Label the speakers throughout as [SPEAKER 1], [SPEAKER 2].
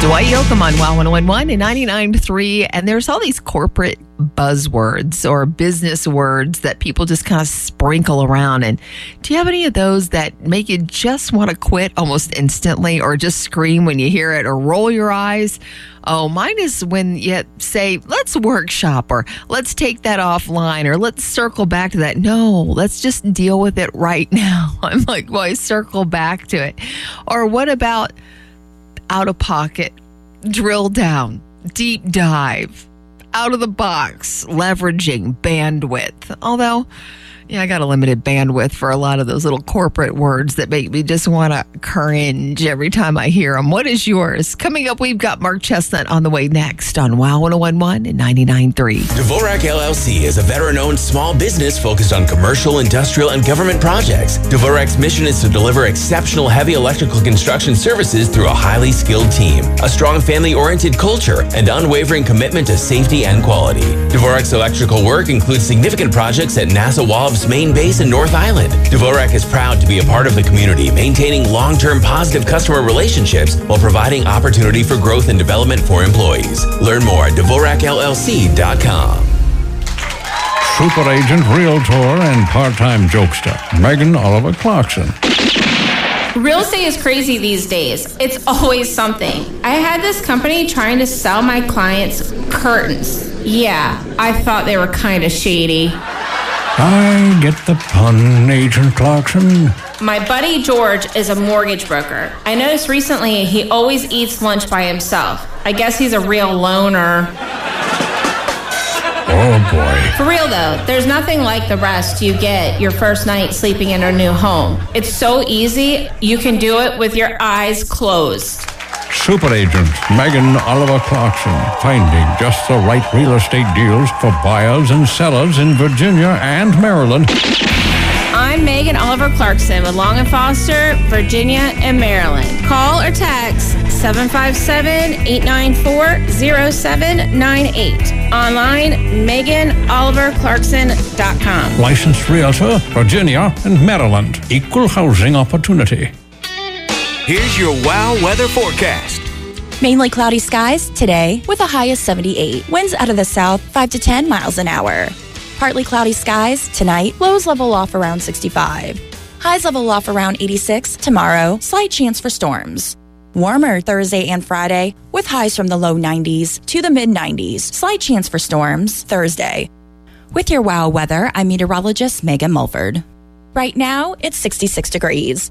[SPEAKER 1] Dwight Yoakam on WOW 101 and 99.3. And there's all these corporate buzzwords or business words that people just kind of sprinkle around. And do you have any of those that make you just want to quit almost instantly, or just scream when you hear it, or roll your eyes? Oh, mine is when you say, let's workshop, or let's take that offline, or let's circle back to that. No, let's just deal with it right now. I'm like, why circle back to it? Or what about out of pocket, drill down, deep dive, out of the box, leveraging, bandwidth? Although, yeah, I got a limited bandwidth for a lot of those little corporate words that make me just want to cringe every time I hear them. What is yours? Coming up, we've got Mark Chestnut on the way next on WOW 101 and 99.3.
[SPEAKER 2] Dvorak LLC is a veteran-owned small business focused on commercial, industrial, and government projects. Dvorak's mission is to deliver exceptional heavy electrical construction services through a highly skilled team, a strong family-oriented culture, and unwavering commitment to safety and quality. Dvorak's electrical work includes significant projects at NASA Wallops main base in North Island. Dvorak is proud to be a part of the community, maintaining long-term positive customer relationships while providing opportunity for growth and development for employees. Learn more at DvorakLLC.com.
[SPEAKER 3] Super agent, realtor, and part-time jokester, Megan Oliver Clarkson.
[SPEAKER 4] Real estate is crazy these days. It's always something. I had this company trying to sell my clients curtains. Yeah, I thought they were kind of shady.
[SPEAKER 3] I get the pun, Agent Clarkson.
[SPEAKER 4] My buddy George is a mortgage broker. I noticed recently he always eats lunch by himself. I guess he's a real loner.
[SPEAKER 3] Oh, boy.
[SPEAKER 4] For real, though, there's nothing like the rest you get your first night sleeping in a new home. It's so easy, you can do it with your eyes closed.
[SPEAKER 3] Super agent Megan Oliver Clarkson, finding just the right real estate deals for buyers and sellers in Virginia and Maryland.
[SPEAKER 4] I'm Megan Oliver Clarkson with Long & Foster, Virginia and Maryland. Call or text 757-894-0798. Online, MeganOliverClarkson.com.
[SPEAKER 3] Licensed realtor, Virginia and Maryland. Equal housing opportunity.
[SPEAKER 5] Here's your WOW weather forecast.
[SPEAKER 6] Mainly cloudy skies today with a high of 78. Winds out of the south 5 to 10 miles an hour. Partly cloudy skies tonight. Lows level off around 65. Highs level off around 86. Tomorrow, slight chance for storms. Warmer Thursday and Friday with highs from the low 90s to the mid 90s. Slight chance for storms Thursday. With your WOW weather, I'm meteorologist Megan Mulford. Right now, it's 66 degrees.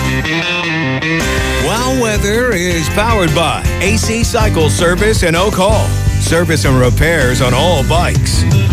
[SPEAKER 5] WOW weather is powered by AC Cycle Service and Oak Hall. Service and repairs on all bikes.